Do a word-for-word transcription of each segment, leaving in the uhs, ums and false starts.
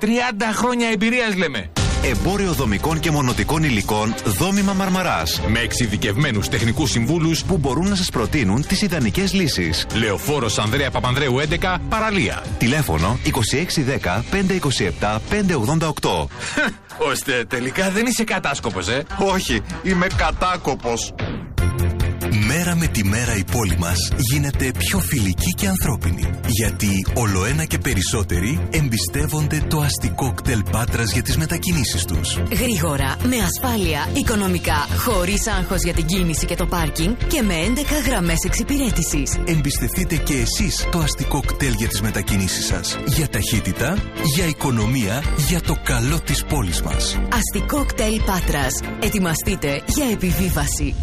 τριάντα χρόνια εμπειρίας λέμε. Εμπόριο δομικών και μονοτικών υλικών Δόμημα Μαρμαράς. Με εξειδικευμένους τεχνικούς συμβούλους που μπορούν να σας προτείνουν τις ιδανικές λύσεις. Λεωφόρος Ανδρέα Παπανδρέου έντεκα, Παραλία. Τηλέφωνο είκοσι έξι δέκα πεντακόσια είκοσι επτά πεντακόσια ογδόντα οκτώ. Ώστε τελικά δεν είσαι κατάσκοπος, ε. Όχι, είμαι κατάκοπος. Μέρα με τη μέρα η πόλη μας γίνεται πιο φιλική και ανθρώπινη. Γιατί ολοένα και περισσότεροι εμπιστεύονται το αστικό κτέλ Πάτρας για τις μετακινήσεις τους. Γρήγορα, με ασφάλεια, οικονομικά, χωρίς άγχος για την κίνηση και το πάρκινγκ και με έντεκα γραμμές εξυπηρέτησης. Εμπιστευτείτε και εσείς το αστικό κτέλ για τις μετακινήσεις σας. Για ταχύτητα, για οικονομία, για το καλό της πόλης μας. Αστικό κτέλ Πάτρας. Ετοιμαστείτε για επιβίβαση.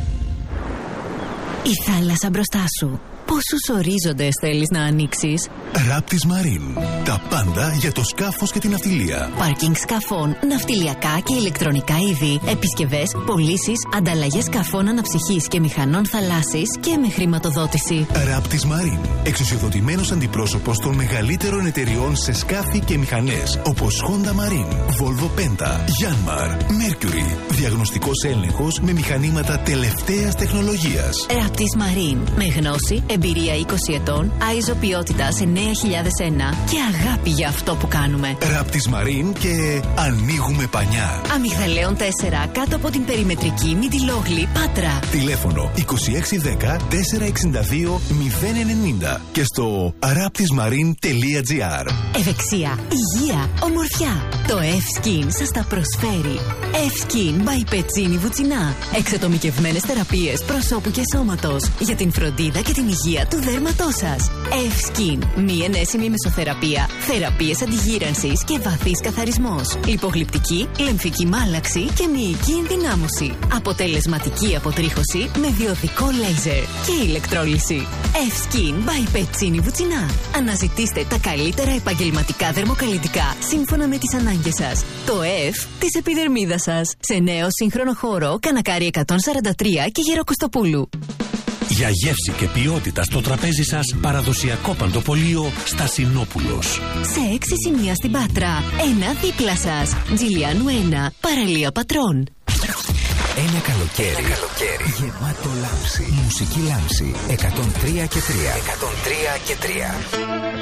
Η θάλασσα μπροστά σου. Πόσους ορίζοντες θέλεις να ανοίξεις? Ράπτης Μαρίν. Τα πάντα για το σκάφος και την ναυτιλία. Πάρκινγκ σκαφών, ναυτιλιακά και ηλεκτρονικά είδη, επισκευές, πωλήσεις, ανταλλαγές σκαφών αναψυχής και μηχανών θαλάσσης και με χρηματοδότηση. Ράπτης Μαρίν. Εξουσιοδοτημένος αντιπρόσωπος των μεγαλύτερων εταιριών σε σκάφη και μηχανές όπως Honda Marine, Volvo Penta, Yanmar, Mercury. Διαγνωστικός έλεγχος με μηχανήματα τελευταίας τεχνολογίας. Ράπτης Μαρίν. Με γνώση, εμπειρία είκοσι ετών, άιζο ποιότητας εννέα χιλιάδες ένα και αγάπη για αυτό που κάνουμε. Ράπτης Μαρίν και ανοίγουμε πανιά. Αμυγδαλέων τέσσερα, κάτω από την περιμετρική Μητυλόγλη, Πάτρα. Τηλέφωνο είκοσι έξι δέκα τετρακόσια εξήντα δύο μηδέν ενενήντα και στο ράπτισμαρίν τελεία τζι άρ. Ευεξία, υγεία, ομορφιά. Το F-Skin σας τα προσφέρει. F-Skin by Pezzini Βουτσινά. Εξατομικευμένες θεραπείες προσώπου και σώματος για την φροντίδα και την υγεία του δέρματός σας. F-Skin. Μη ενέσιμη μεσοθεραπεία, θεραπείες αντιγύρανσης και βαθύς καθαρισμός. Λιπογλυπτική, λεμφική μάλαξη και μυϊκή ενδυνάμωση. Αποτελεσματική αποτρίχωση με διοδικό λέιζερ και ηλεκτρόλυση. F-Skin by Pezzini Βουτσινά. Αναζητήστε τα καλύτερα επαγγελματικά δερμοκαλλιτικά σύμφωνα με τις ανάγκες σας. Το F της επιδερμίδας σας. Σε νέο σύγχρονο χώρο, Κανακάρη εκατόν σαράντα τρία και Γεροκοστοπούλου. Για γεύση και ποιότητα στο τραπέζι σας, παραδοσιακό παντοπολείο Στασινόπουλος. Σε έξι σημεία στην Πάτρα, ένα δίπλα σας. Τζιλιάνου ένα, Παραλία Πατρών. Ένα καλοκαίρι, Ένα καλοκαίρι γεμάτο λάμψη. Μουσική λάμψη εκατόν τρία και τρία. εκατόν τρία και τρία.